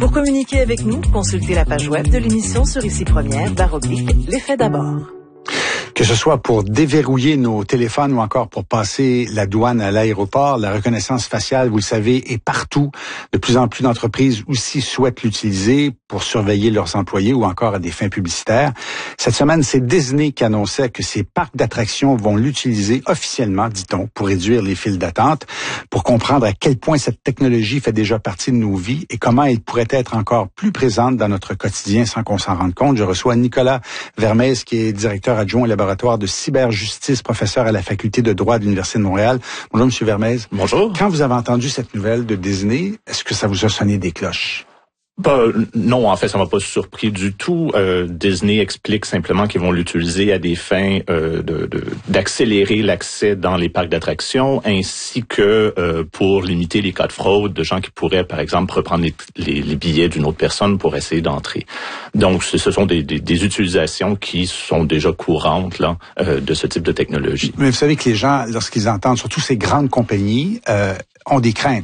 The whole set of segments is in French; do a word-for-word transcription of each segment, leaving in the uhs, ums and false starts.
Pour communiquer avec nous, consultez la page web de l'émission sur ici première, barre oblique, les faits d'abord. Que ce soit pour déverrouiller nos téléphones ou encore pour passer la douane à l'aéroport, la reconnaissance faciale, vous le savez, est partout. De plus en plus d'entreprises aussi souhaitent l'utiliser pour surveiller leurs employés ou encore à des fins publicitaires. Cette semaine, c'est Disney qui annonçait que ses parcs d'attractions vont l'utiliser officiellement, dit-on, pour réduire les files d'attente. Pour comprendre à quel point cette technologie fait déjà partie de nos vies et comment elle pourrait être encore plus présente dans notre quotidien sans qu'on s'en rende compte, je reçois Nicolas Vermez, qui est directeur adjoint au laboratoire de cyberjustice, professeur à la faculté de droit de l'Université de Montréal. Bonjour, M. Vermez. Bonjour. Quand vous avez entendu cette nouvelle de Disney, est-ce que ça vous a sonné des cloches? Bah, non, en fait, ça m'a pas surpris du tout. Euh, Disney explique simplement qu'ils vont l'utiliser à des fins euh, de, de, d'accélérer l'accès dans les parcs d'attractions, ainsi que euh, pour limiter les cas de fraude de gens qui pourraient, par exemple, reprendre les, les, les billets d'une autre personne pour essayer d'entrer. Donc, ce, ce sont des, des, des utilisations qui sont déjà courantes là euh, de ce type de technologie. Mais vous savez que les gens, lorsqu'ils entendent, surtout ces grandes compagnies, euh, ont des craintes.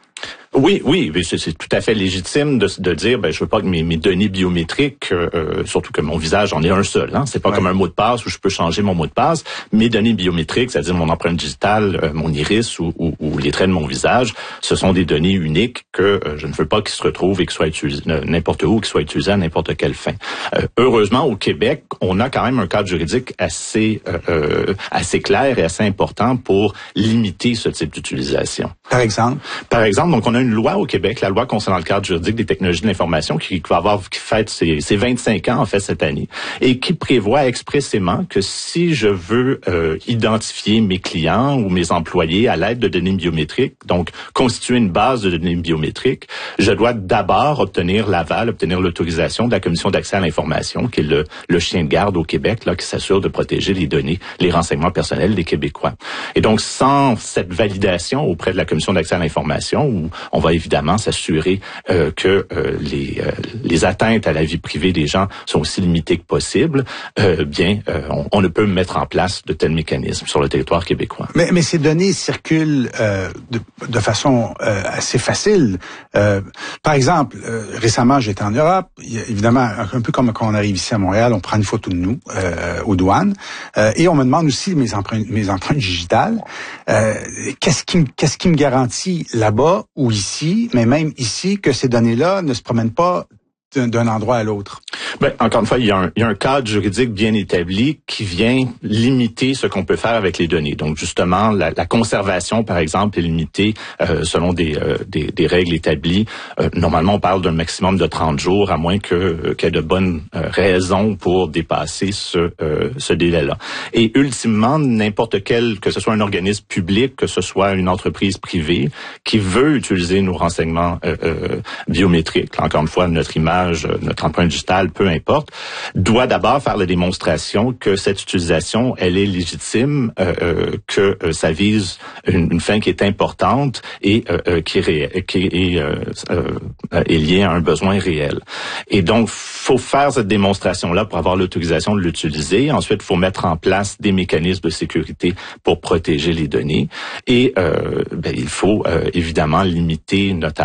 Oui, oui, c'est, c'est tout à fait légitime de, de dire, ben, je veux pas que mes, mes données biométriques, euh, surtout que mon visage en est un seul, hein, c'est pas ouais. comme un mot de passe où je peux changer mon mot de passe. Mes données biométriques, c'est-à-dire mon empreinte digitale, euh, mon iris ou, ou, ou les traits de mon visage, ce sont des données uniques que euh, je ne veux pas qu'ils se retrouvent et qu'ils soient utilisés euh, n'importe où, qu'ils soient utilisés à n'importe quelle fin. Euh, heureusement, au Québec, on a quand même un cadre juridique assez, euh, euh, assez clair et assez important pour limiter ce type d'utilisation. Par exemple? Par exemple, donc on a une loi au Québec, la loi concernant le cadre juridique des technologies de l'information, qui, qui va avoir qui fête ses, ses vingt-cinq ans en fait cette année, et qui prévoit expressément que si je veux euh, identifier mes clients ou mes employés à l'aide de données biométriques, donc constituer une base de données biométriques, je dois d'abord obtenir l'aval, obtenir l'autorisation de la Commission d'accès à l'information, qui est le, le chien de garde au Québec, là, qui s'assure de protéger les données, les renseignements personnels des Québécois. Et donc, sans cette validation auprès de la Commission d'accès à l'information, où on va évidemment s'assurer euh, que euh, les, euh, les atteintes à la vie privée des gens sont aussi limitées que possible, euh, bien, euh, on, on ne peut mettre en place de tels mécanismes sur le territoire québécois. Mais, mais ces données circulent euh, de, de façon euh, assez facile. Euh, par exemple, euh, récemment, j'étais en Europe. Il y a, évidemment, un, un peu comme quand on arrive ici à Montréal, on prend une photo de nous euh, aux douanes euh, et on me demande aussi mes empreintes, mes empreintes digitales. Euh, qu'est-ce qui, qu'est-ce qui me garantit là-bas ou ici, mais même ici, que ces données-là ne se promènent pas d'un, d'un endroit à l'autre? Ben, encore une fois, il y, a un, il y a un cadre juridique bien établi qui vient limiter ce qu'on peut faire avec les données. Donc, justement, la, la conservation, par exemple, est limitée euh, selon des, euh, des, des règles établies. Euh, normalement, on parle d'un maximum de trente jours, à moins que euh, qu'il y ait de bonnes euh, raisons pour dépasser ce, euh, ce délai-là. Et ultimement, n'importe quel, que ce soit un organisme public, que ce soit une entreprise privée, qui veut utiliser nos renseignements euh, euh, biométriques, là, encore une fois, notre image, notre empreinte digitale, peu importe, doit d'abord faire la démonstration que cette utilisation, elle est légitime, euh, que euh, ça vise une, une fin qui est importante et euh, qui, est, ré, qui est, euh, euh, est liée à un besoin réel. Et donc, faut faire cette démonstration-là pour avoir l'autorisation de l'utiliser. Ensuite, il faut mettre en place des mécanismes de sécurité pour protéger les données. Et euh, ben, il faut euh, évidemment limiter notamment